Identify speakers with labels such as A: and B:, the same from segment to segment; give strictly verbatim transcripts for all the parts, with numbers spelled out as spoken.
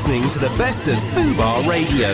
A: listening to the best of Fubar Radio.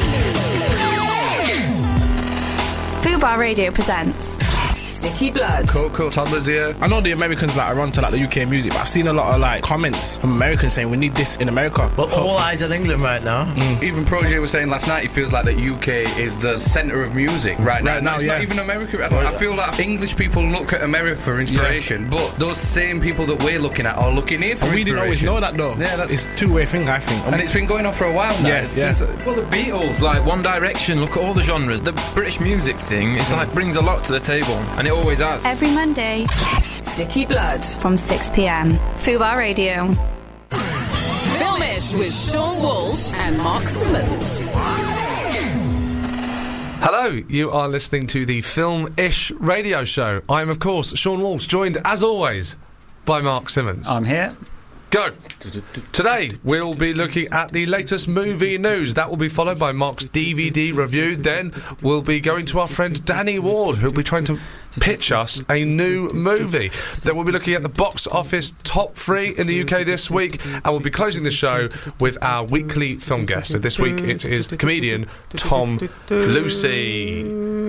B: Fubar Radio presents Sticky Blood.
C: Coco, Toddlers here.
D: I know the Americans like are onto like the U K music, but I've seen a lot of like comments from Americans saying we need this in America.
E: Well, all eyes on England right now.
C: Mm. Even Protege was saying last night he feels like the U K is the centre of music right now.
D: Right now,
C: it's
D: yeah.
C: not even America. I, don't, I feel like English people look at America for inspiration, yeah. but those same people that we're looking at are looking here for
D: and we
C: inspiration.
D: didn't always know that though.
C: Yeah, that,
D: it's a two-way thing, I think.
C: And, and it's been going on for a while now.
D: Yes, yeah,
C: yeah.
D: yeah.
F: Well, the Beatles, like One Direction, look at all the genres. The British music thing, it's like brings a lot to the table, and it always has.
B: Every Monday,
G: Sticky Blood
B: from six p.m. Fubar Radio.
G: Filmish with Sean Walsh and Mark Simmons.
H: Hello, you are listening to the Film-ish radio show. I am, of course, Sean Walsh, joined, as always, by Mark Simmons.
I: I'm here.
H: Go! Today, we'll be looking at the latest movie news. That will be followed by Mark's D V D review. Then we'll be going to our friend Danny Ward, who'll be trying to pitch us a new movie. Then we'll be looking at the box office top three in the U K this week, and we'll be closing the show with our weekly film guest. And this week it is the comedian Tom Lucy.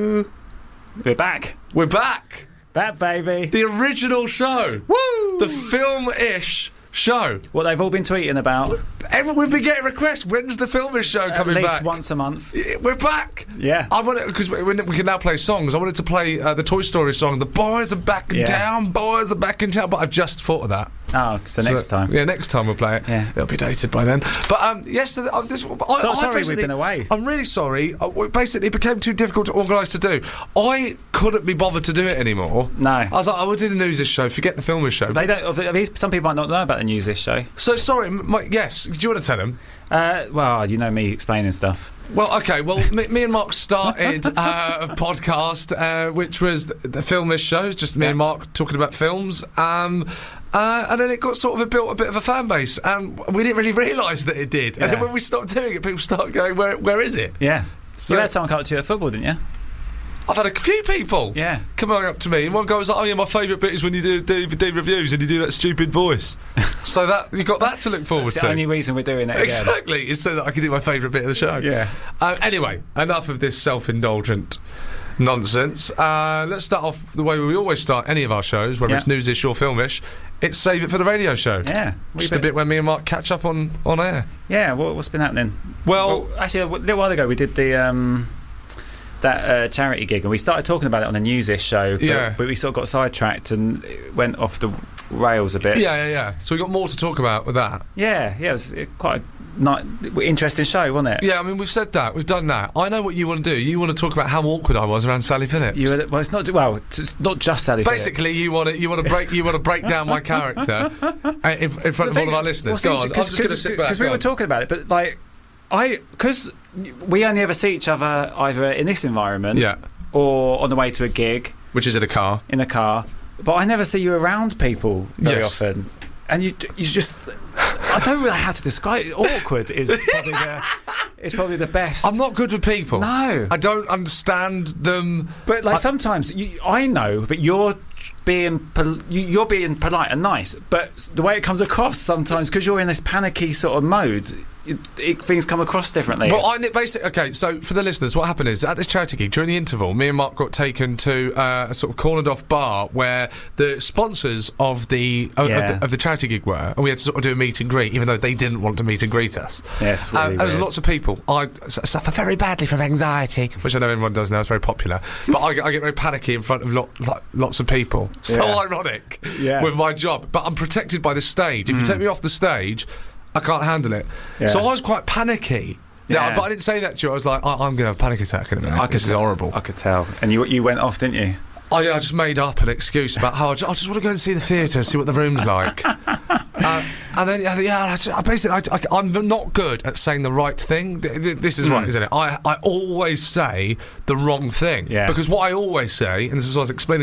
I: We're back.
H: We're back!
I: Back, baby.
H: The original show.
I: Woo!
H: The Film-ish show.
I: What they've all been tweeting about.
H: Everyone, we've been getting requests. When's the Film-ish show coming back?
I: At least once a month.
H: Yeah, we're back.
I: Yeah.
H: I wanted, because we, we can now play songs. I wanted to play uh, the Toy Story song. The boys are back in
I: Yeah.
H: town. Boys are back in town. But I just thought of that.
I: Oh, so next
H: So,
I: time.
H: Yeah, next time we'll play it.
I: Yeah.
H: It'll be dated by then. But um, yes, uh, this, I,
I: So
H: I
I: sorry
H: basically-
I: we've been away.
H: I'm really sorry. Uh, we- basically, it became too difficult to organise to do. I couldn't be bothered to do it anymore.
I: No.
H: I was like, I will do the news this show. Forget the Film-ish show.
I: They don't. At least some people might not know about the news this show.
H: So sorry. M- my, yes. Do you want to tell them?
I: Uh, well, you know me explaining stuff.
H: Well, okay. Well, me, me and Mark started uh, a podcast, uh, which was the, the Film-ish show, just me
I: Yeah.
H: and Mark talking about films. Um, uh, and then it got sort of a, built a bit of a fan base, and we didn't really realise that it did. And then
I: Yeah.
H: when we stopped doing it, people started going, "Where, where is it?"
I: Yeah.
H: So-
I: you had someone come up to you at football, didn't you?
H: I've had a few people
I: Yeah.
H: come up to me, and one guy was like, "Oh yeah, my favourite bit is when you do D V D reviews and you do that stupid voice." So that you got that to look forward
I: It's
H: to.
I: the only reason we're doing it again.
H: Exactly, it's so that I can do my favourite bit of the show.
I: Yeah.
H: Uh, anyway, enough of this self-indulgent nonsense. Uh, let's start off the way we always start any of our shows, whether
I: Yeah.
H: it's news-ish or film-ish. It's Save It for the Radio Show.
I: Yeah. What
H: Just
I: you
H: a
I: been-
H: bit when me and Mark catch up on, on air.
I: Yeah. What, what's been happening?
H: Well,
I: actually, a little while ago we did the um, that uh, charity gig, and we started talking about it on the news-ish show. But,
H: Yeah.
I: but we sort of got sidetracked and it went off the rails a bit.
H: yeah, yeah, yeah. So we got more to talk about with that.
I: Yeah. Yeah. It was uh, quite a ni- interesting show, wasn't it?
H: Yeah, I mean, we've said that. We've done that. I know what you want to do. You want to talk about how awkward I was around Sally Phillips.
I: You were, well, it's not well. It's not just Sally.
H: Basically, you want to you want to break you want to break down my character uh, in, in front of all of our listeners. Go on, I'm just going to sit back.
I: Because we
H: Go
I: were
H: on.
I: talking about it, but like, I because we only ever see each other either in this environment,
H: Yeah,
I: or on the way to a gig
H: which is in a car.
I: in a car. But I never see you around people very
H: Yes.
I: often, and you you just I don't really know how to describe it. Awkward is probably the is probably the best.
H: I'm not good with people.
I: No.
H: I don't understand them.
I: But like
H: I-
I: sometimes you, I know that you're being pol- you, you're being polite and nice, but the way it comes across sometimes because you're in this panicky sort of mode, it, it, things come across differently.
H: Well, I basically okay. So for the listeners, what happened is at this charity gig during the interval, me and Mark got taken to uh, a sort of cornered off bar where the sponsors of the, uh,
I: Yeah.
H: of the of the charity gig were, and we had to sort of do a meet and greet, even though they didn't want to meet and greet us.
I: Yeah, it's really
H: Um, there was
I: weird.
H: lots of people. I s- suffer very badly from anxiety, which I know everyone does now. It's very popular, but I, get- I get very panicky in front of lot, like, lots of people. So
I: Yeah.
H: ironic
I: Yeah.
H: with my job, but I'm protected by the stage. If you take me off the stage, I can't handle it.
I: Yeah.
H: So I was quite panicky. Yeah,
I: Yeah.
H: but I didn't say that to you. I was like, I- I'm going to have a panic attack in a minute.
I: I could
H: This is
I: tell-
H: horrible.
I: I could tell. And you you went off, didn't you?
H: I, I just made up an excuse about how I just, I just want to go and see the theatre, see what the room's like. uh, and then, yeah, yeah I, just, I basically, I, I, I'm not good at saying the right thing. Th- th- This is
I: Mm.
H: right, isn't it? I, I always say the wrong thing.
I: Yeah.
H: Because what I always say, and this is what I was explaining